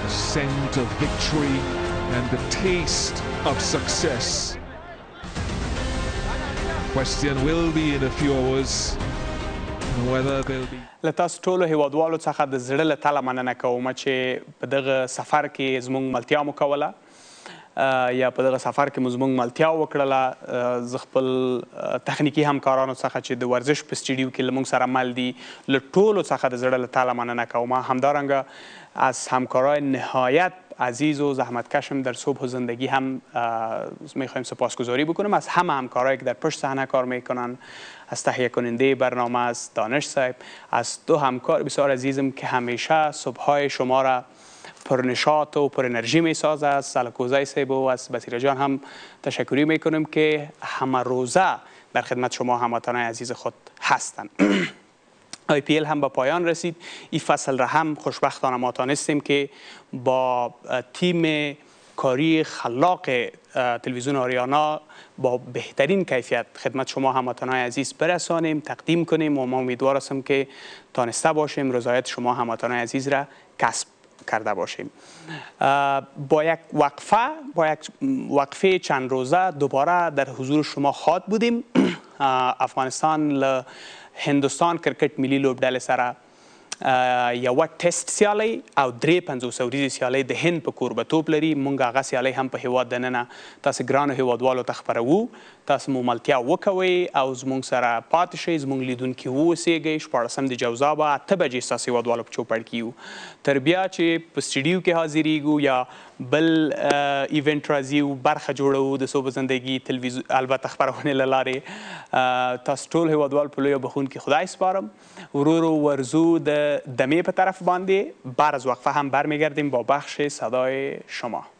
scent of victory and the taste of success. Question will be in a few hours whether there'll be. له تاسو ټولو هیوادوالو څخه د زړه له تله مننه کوم چې په دغه سفر کې زموږ ملتیا مو کوله یا په دغه سفر کې مو زموږ ملتیا وکړله. زه خپل تخنیکي همکارانو څخه چې د ورزش په سټډیو کې له موږ سره مل دي له ټولو څخه د زړه له تله مننه کوم. همدارنګه از همکارای نهایت عزیز و زحمتکشم در صبح و زندگی هم میخوایم سپاسگزاری بکنم از همه همکارایی که در پشت صحنه کار میکنن، از تهیه کننده برنامه، از دانش صاحب، از دو همکار بسیار عزیزم که همیشه صبحهای شما را پرنشاط و پر انرژی میسازه. از سلکوزای صاحب و از بصیره جان هم تشکری میکنم که همه روزه در خدمت شما هموطنان عزیز خود هستند. IPL هم به پایان رسید. این فصل را هم خوشبختانه ما تانستیم که با تیم کاری خلاق تلویزیون آریانا با بهترین کیفیت خدمت شما هموطنان عزیز برسانیم، تقدیم کنیم و ما امیدوار هستم که تانسته باشیم رضایت شما هموطنان عزیز را کسب کرده باشیم. با یک وقفه چند روزه دوباره در حضور شما خواد بودیم. افغانستان هندوستان کرکټ ملي لوبډلې سره یوه ټیسټ سیالۍ او 53 ورځې سیالۍ د هند په کوربتوب لري. موږ هغه سیالۍ هم په هیواد دننه تاسو ګرانو هیوادوالو ته خپروو. تاسو مو ملتیا وکوئ او زموږ سره پاتې شئ، زموږ لیدونکي واوسیږئ. 14 د جوزا به 8 بجې ستاسو هیوادوالو په چوپړ کې یو. تر بیا چې په سټډیو کې حاضریږو یا بل ایونټ راځي او برخه جوړو د صبح زندگی تلویزیون البته خپرونې له لارې. تاسو ټول هیوادوال په لویه بخښونکي خدای سپارم. ورو ورزو د دمې په طرف باندې بعد از وقفه هم برمیگردیم با بخش صدای شما.